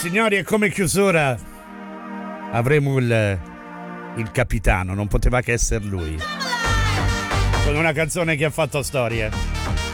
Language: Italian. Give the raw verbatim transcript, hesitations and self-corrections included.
signori, e come chiusura avremo il, il capitano, non poteva che essere lui, con una canzone che ha fatto storia.